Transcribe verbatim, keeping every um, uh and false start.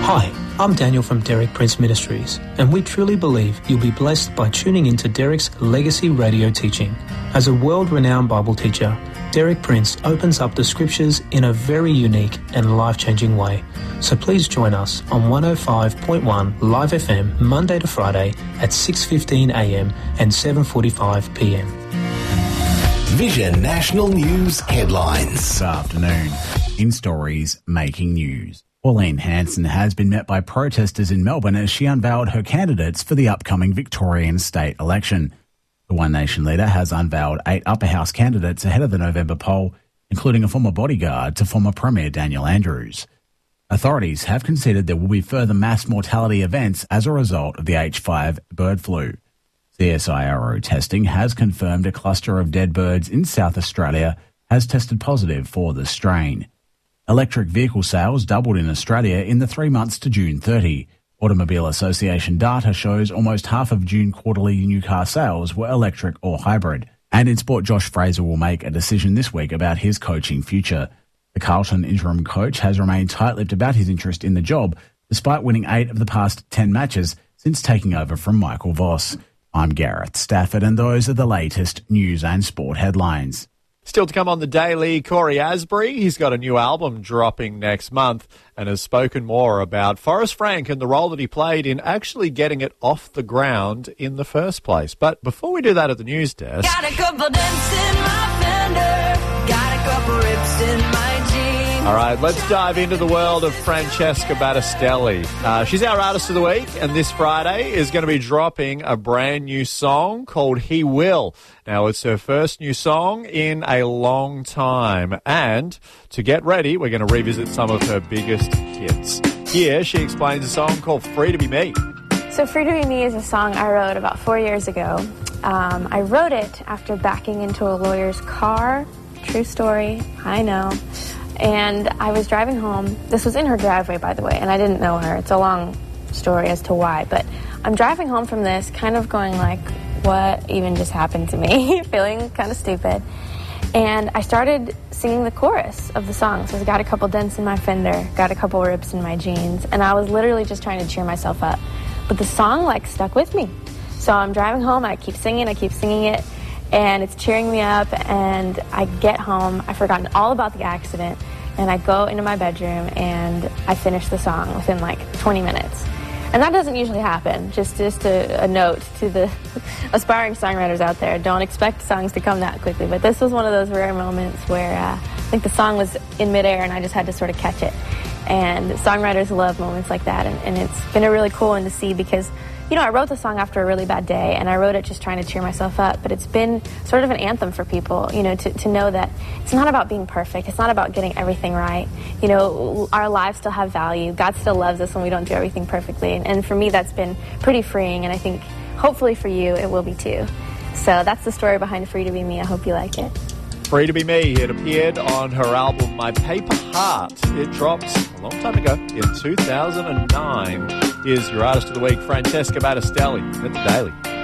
Hi, I'm Daniel from Derek Prince Ministries, and we truly believe you'll be blessed by tuning into Derek's Legacy Radio teaching. As a world-renowned Bible teacher, Derek Prince opens up the scriptures in a very unique and life-changing way. So please join us on one oh five point one Live F M Monday to Friday at six fifteen a m and seven forty-five p m. Vision National News headlines. This afternoon, in stories making news. Pauline Hanson has been met by protesters in Melbourne as she unveiled her candidates for the upcoming Victorian state election. The One Nation leader has unveiled eight upper house candidates ahead of the November poll, including a former bodyguard to former Premier Daniel Andrews. Authorities have considered there will be further mass mortality events as a result of the H five bird flu. C S I R O testing has confirmed a cluster of dead birds in South Australia has tested positive for the strain. Electric vehicle sales doubled in Australia in the three months to June thirtieth. Automobile Association data shows almost half of June quarterly new car sales were electric or hybrid. And in sport, Josh Fraser will make a decision this week about his coaching future. The Carlton interim coach has remained tight-lipped about his interest in the job, despite winning eight of the past ten matches since taking over from Michael Voss. I'm Gareth Stafford, and those are the latest news and sport headlines. Still to come on the Daily, Corey Asbury. He's got a new album dropping next month and has spoken more about Forrest Frank and the role that he played in actually getting it off the ground in the first place. But before we do that at the news desk... Got a couple dents in my fender, got a couple rips in my jeans. All right, let's dive into the world of Francesca Battistelli. Uh, she's our Artist of the Week, and this Friday is going to be dropping a brand new song called He Will. Now, it's her first new song in a long time, and to get ready, we're going to revisit some of her biggest hits. Here, she explains a song called Free to Be Me. So Free to Be Me is a song I wrote about four years ago. Um, I wrote it after backing into a lawyer's car. True story, I know. And I was driving home. This was in her driveway, by the way, and I didn't know her. It's a long story as to why, but I'm driving home from this kind of going like, what even just happened to me? Feeling kind of stupid. And I started singing the chorus of the song. So I got a couple dents in my fender, got a couple rips in my jeans, and I was literally just trying to cheer myself up. But the song like stuck with me. So I'm driving home, I keep singing, I keep singing it, and it's cheering me up, and I get home, I've forgotten all about the accident, and I go into my bedroom, and I finish the song within like twenty minutes. And that doesn't usually happen. Just, just a, a note to the aspiring songwriters out there, don't expect songs to come that quickly, but this was one of those rare moments where uh, I think the song was in midair, and I just had to sort of catch it. And songwriters love moments like that, and, and it's been a really cool one to see because, you know, I wrote the song after a really bad day, and I wrote it just trying to cheer myself up, but it's been sort of an anthem for people, you know, to, to know that it's not about being perfect. It's not about getting everything right. You know, our lives still have value. God still loves us when we don't do everything perfectly, and, and for me, that's been pretty freeing, and I think hopefully for you, it will be too. So that's the story behind Free to Be Me. I hope you like it. Free to Be Me. It appeared on her album My Paper Heart. It dropped a long time ago in two thousand nine. Here's your Artist of the Week, Francesca Battistelli at the Daily.